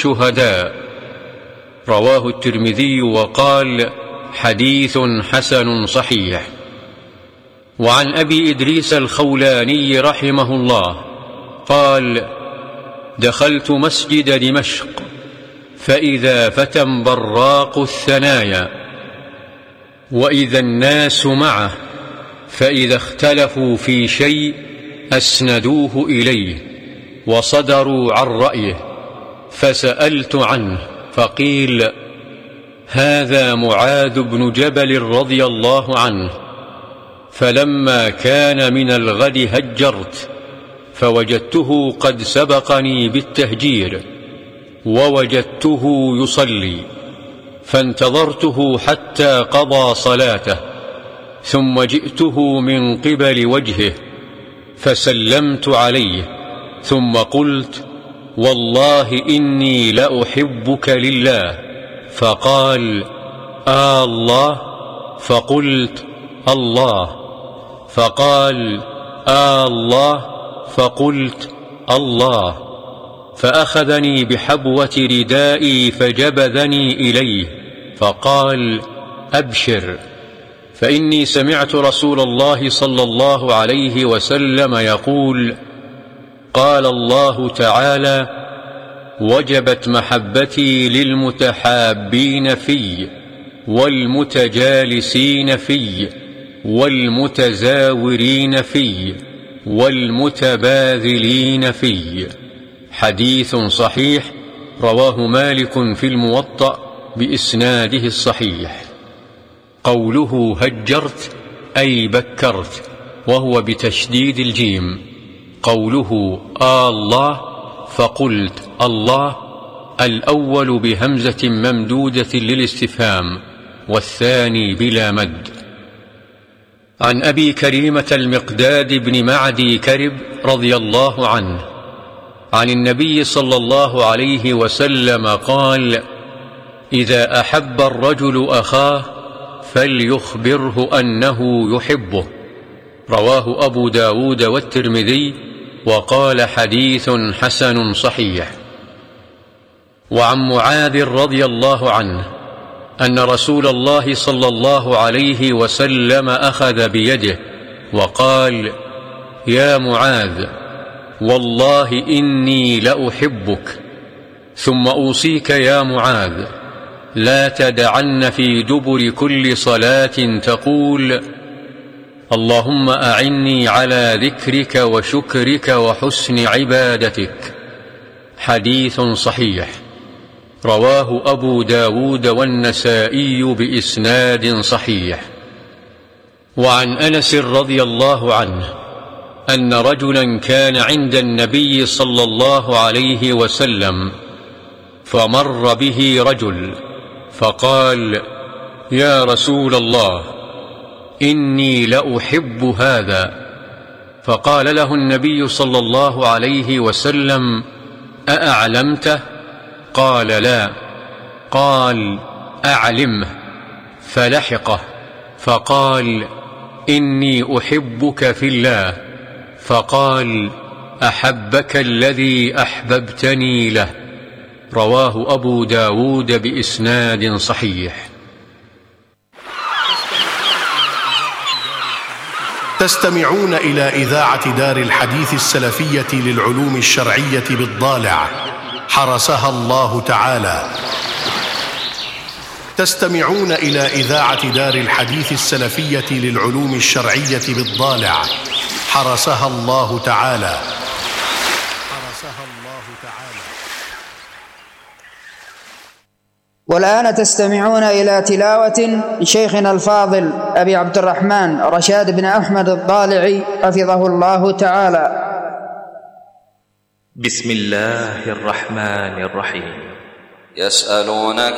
الشهداء. رواه الترمذي وقال: حديث حسن صحيح. وعن أبي إدريس الخولاني رحمه الله قال: دخلت مسجد دمشق فإذا فتى براق الثنايا، وإذا الناس معه، فإذا اختلفوا في شيء أسندوه إليه وصدروا عن رأيه، فسألت عنه فقيل: هذا معاذ بن جبل رضي الله عنه. فلما كان من الغد هجرت، فوجدته قد سبقني بالتهجير، ووجدته يصلي، فانتظرته حتى قضى صلاته، ثم جئته من قبل وجهه فسلمت عليه، ثم قلت: والله إني لأحبك لله. فقال: الله؟ فقلت: الله. فقال: الله؟ فقلت: الله. فأخذني بحبوة ردائي فجبذني إليه، فقال: أبشر، فإني سمعت رسول الله صلى الله عليه وسلم يقول: قال الله تعالى: وجبت محبتي للمتحابين في، والمتجالسين في، والمتزاورين في، والمتباذلين في. حديث صحيح. رواه مالك في الموطأ بإسناده الصحيح. قوله هجرت أي بكرت، وهو بتشديد الجيم. قوله الله فقلت الله، الأول بهمزة ممدودة للاستفهام، والثاني بلا مد. عن أبي كريمة المقداد بن معدي كرب رضي الله عنه عن النبي صلى الله عليه وسلم قال: إذا أحب الرجل أخاه فليخبره أنه يحبه. رواه أبو داود والترمذي وقال: حديث حسن صحيح. وعن معاذ رضي الله عنه أن رسول الله صلى الله عليه وسلم أخذ بيده وقال: يا معاذ، والله إني لأحبك، ثم أوصيك يا معاذ لا تدعن في دبر كل صلاة تقول: اللهم أعني على ذكرك وشكرك وحسن عبادتك. حديث صحيح. رواه أبو داود والنسائي بإسناد صحيح. وعن أنس رضي الله عنه أن رجلا كان عند النبي صلى الله عليه وسلم، فمر به رجل فقال: يا رسول الله، إني لأحب هذا. فقال له النبي صلى الله عليه وسلم: أأعلمته؟ قال: لا. قال: أعلمه. فلحقه فقال: إني أحبك في الله. فقال: أحبك الذي أحببتني له. رواه أبو داود بإسناد صحيح. تستمعون إلى إذاعة دار الحديث السلفية للعلوم الشرعية بالضالع، حرسها الله تعالى. تستمعون إلى إذاعة دار الحديث السلفية للعلوم الشرعية بالضالع، حرسها الله تعالى. والآن تستمعون إلى تلاوة شيخنا الفاضل أبي عبد الرحمن رشاد بن أحمد الضالعي حفظه الله تعالى. بسم الله الرحمن الرحيم. يسألونك